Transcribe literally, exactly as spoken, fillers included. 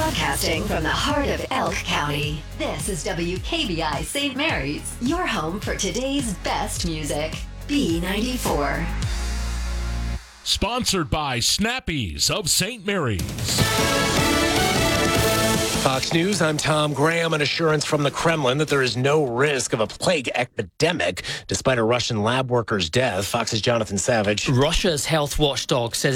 Broadcasting from the heart of Elk County, this is W K B I Saint Mary's, your home for today's best music. B ninety-four. Sponsored by Snappies of Saint Mary's. Fox News, I'm Tom Graham. An assurance from the Kremlin that there is no risk of a plague epidemic despite a Russian lab worker's death. Fox's Jonathan Savage. Russia's health watchdog says